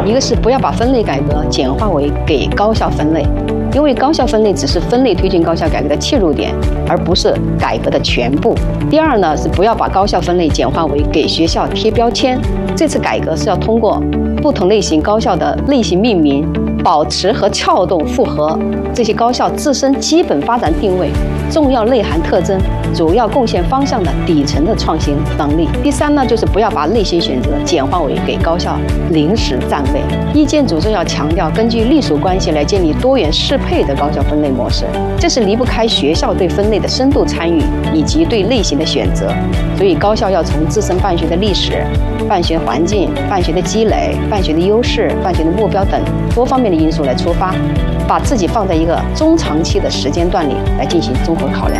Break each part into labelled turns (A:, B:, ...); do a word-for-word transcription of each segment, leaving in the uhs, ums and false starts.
A: 一个是不要把分类改革简化为给高校分类，因为高校分类只是分类推进高校改革的切入点，而不是改革的全部。第二呢，是不要把高校分类简化为给学校贴标签。这次改革是要通过不同类型高校的类型命名，保持和撬动符合这些高校自身基本发展定位、重要内涵特征、主要贡献方向的底层的创新能力。第三呢，就是不要把类型选择简化为给高校临时占位。意见主重要强调根据隶属关系来建立多元适配的高校分类模式，这是离不开学校对分类的深度参与以及对类型的选择。所以高校要从自身办学的历史、办学环境、办学的积累、办学的优势、办学的目标等多方面的因素来出发，把自己放在一个中长期的时间段里来进行综合考量。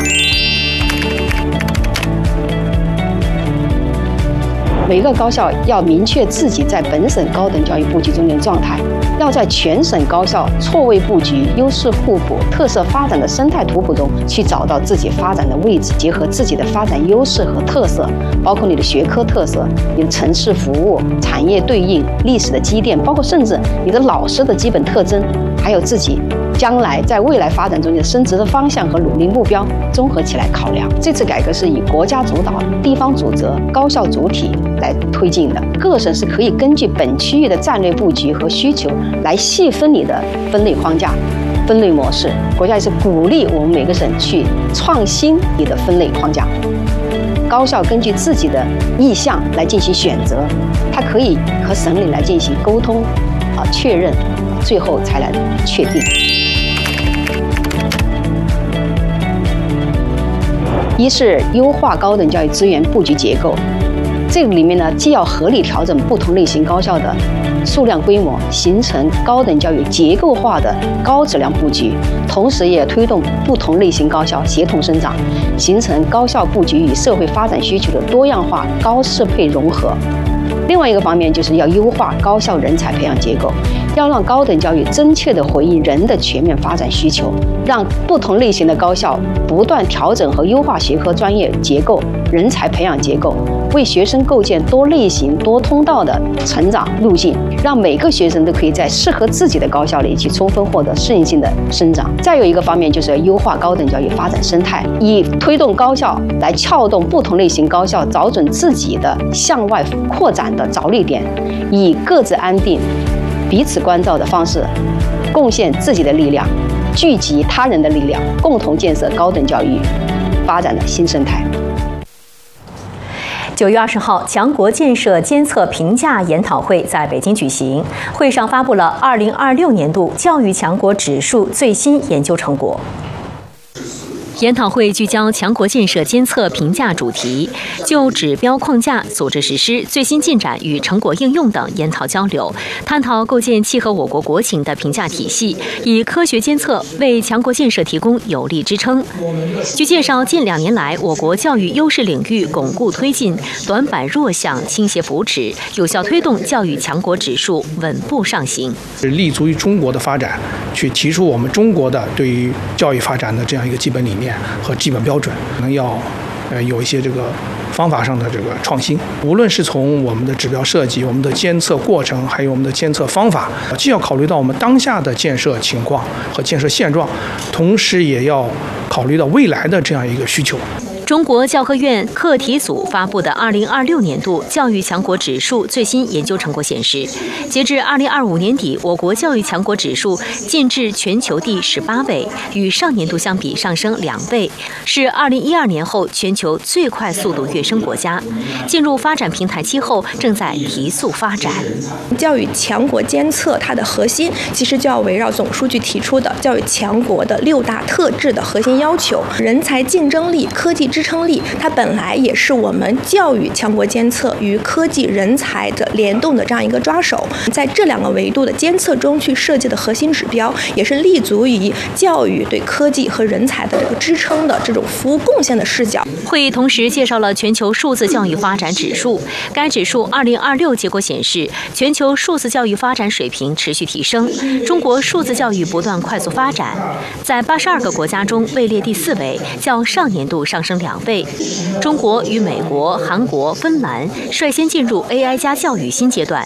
A: 每个高校要明确自己在本省高等教育布局中的状态，要在全省高校错位布局、优势互补、特色发展的生态图谱中去找到自己发展的位置，结合自己的发展优势和特色，包括你的学科特色、你的城市服务、产业对应、历史的积淀，包括甚至你的老师的基本特征，还有自己将来在未来发展中的升职的方向和努力目标综合起来考量。这次改革是以国家主导、地方主责、高校主体来推进的，各省是可以根据本区域的战略布局和需求来细分你的分类框架、分类模式。国家也是鼓励我们每个省去创新你的分类框架。高校根据自己的意向来进行选择，它可以和省里来进行沟通、啊确认，最后才来确定。一是优化高等教育资源布局结构，这个里面呢，既要合理调整不同类型高校的数量规模，形成高等教育结构化的高质量布局，同时也推动不同类型高校协同生长，形成高校布局与社会发展需求的多样化高适配融合。另外一个方面就是要优化高校人才培养结构，要让高等教育真切地回应人的全面发展需求，让不同类型的高校不断调整和优化学科专业结构、人才培养结构，为学生构建多类型、多通道的成长路径，让每个学生都可以在适合自己的高校里去充分获得适应性的生长。再有一个方面就是要优化高等教育发展生态，以推动高校来撬动不同类型高校找准自己的向外扩展的着力点，以各自安定、彼此关照的方式，贡献自己的力量，聚集他人的力量，共同建设高等教育发展的新生态。
B: 九月二十号，强国建设监测评价研讨会在北京举行，会上发布了二零二六年度教育强国指数最新研究成果。研讨会聚焦强国建设监测评价主题，就指标框架、组织实施、最新进展与成果应用等研讨交流，探讨构建契合我国国情的评价体系，以科学监测为强国建设提供有力支撑。据介绍，近两年来，我国教育优势领域巩固推进，短板弱项倾斜扶持，有效推动教育强国指数稳步上行。
C: 立足于中国的发展，去提出我们中国的对于教育发展的这样一个基本理念和基本标准，可能要呃有一些这个方法上的这个创新。无论是从我们的指标设计、我们的监测过程，还有我们的监测方法，既要考虑到我们当下的建设情况和建设现状，同时也要考虑到未来的这样一个需求。
B: 中国教科院课题组发布的二零二六年度教育强国指数最新研究成果显示，截至二零二五年底，我国教育强国指数进至全球第十八位，与上年度相比上升两倍，是二零一二年后全球最快速度跃升国家。进入发展平台期后，正在提速发展。
D: 教育强国监测它的核心其实就要围绕总书记提出的教育强国的六大特质的核心要求，人才竞争力、科技支撑力，它本来也是我们教育强国监测与科技人才的联动的这样一个抓手。在这两个维度的监测中去设计的核心指标，也是立足于教育对科技和人才的这个支撑的这种服务贡献的视角。
B: 会议同时介绍了全球数字教育发展指数，该指数二零二六结果显示，全球数字教育发展水平持续提升，中国数字教育不断快速发展，在八十二个国家中位列第四位，较上年度上升两倍。中国与美国、韩国、芬兰率先进入 A I 加教育新阶段，